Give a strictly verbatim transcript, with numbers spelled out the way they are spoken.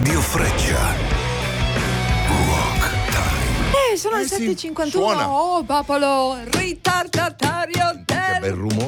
Radio Freccia. Rock Time. Eh, sono le Eh sì, sette e cinquantuno. suona. Oh, popolo ritardatario del Che bel rumore.